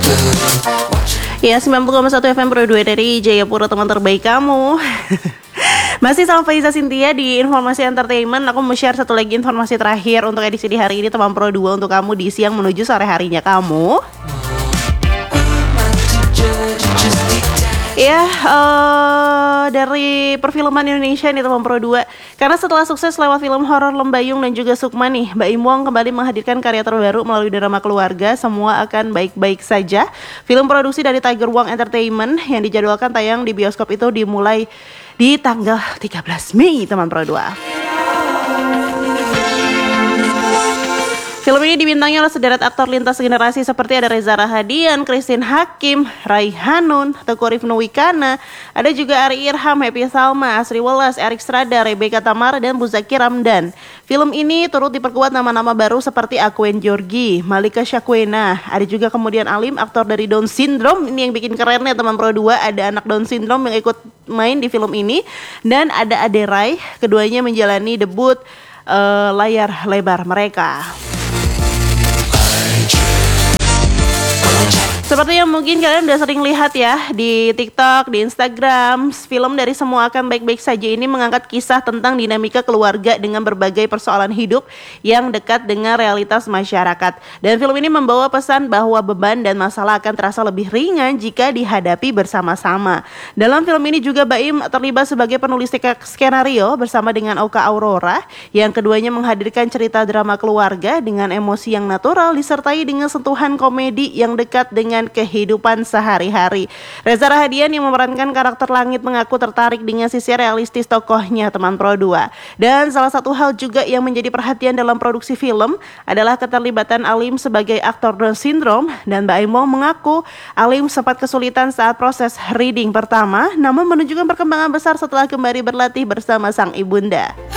Ya, 90,1 FM Pro 2 dari Jayapura, teman terbaik kamu. Masih sama Faiza Cynthia di Informasi Entertainment. Aku mau share satu lagi informasi terakhir untuk edisi di hari ini, teman Pro 2, untuk kamu di siang menuju sore harinya kamu. Ya, dari perfilman Indonesia nih teman Pro 2. Karena setelah sukses lewat film horor Lembayung dan juga Sukma nih, Mbak Im Wong kembali menghadirkan karya terbaru melalui drama keluarga Semua Akan Baik-Baik Saja. Film produksi dari Tiger Wong Entertainment yang dijadwalkan tayang di bioskop itu dimulai di tanggal 13 Mei teman Pro 2. Film ini dibintangi oleh sederet aktor lintas generasi seperti ada Reza Rahadian, Christine Hakim, Raihanun, Teguh Rifnu Wikana, ada juga Ari Irham, Happy Salma, Asri Welas, Erik Strada, Rebecca Tamara, dan Buzaki Ramdan. Film ini turut diperkuat nama-nama baru seperti Akwen Georgi, Malika Syakwena, ada juga kemudian Alim, aktor dari Down Syndrome. Ini yang bikin kerennya teman Pro 2, ada anak Down Syndrome yang ikut main di film ini, dan ada Ade Rai, keduanya menjalani debut layar lebar mereka. Seperti yang mungkin kalian udah sering lihat ya di TikTok, di Instagram, film dari Semua Akan Baik-Baik Saja ini mengangkat kisah tentang dinamika keluarga dengan berbagai persoalan hidup yang dekat dengan realitas masyarakat. Dan film ini membawa pesan bahwa beban dan masalah akan terasa lebih ringan jika dihadapi bersama-sama. Dalam film ini juga Baim terlibat sebagai penulis skenario bersama dengan Oka Aurora, yang keduanya menghadirkan cerita drama keluarga dengan emosi yang natural disertai dengan sentuhan komedi yang dekat dengan kehidupan sehari-hari. Reza Rahadian yang memerankan karakter Langit mengaku tertarik dengan sisi realistis tokohnya teman Pro 2. Dan salah satu hal juga yang menjadi perhatian dalam produksi film adalah keterlibatan Alim sebagai aktor Down Syndrome, dan Mbak Imong mengaku Alim sempat kesulitan saat proses reading pertama, namun menunjukkan perkembangan besar setelah kembali berlatih bersama sang ibunda.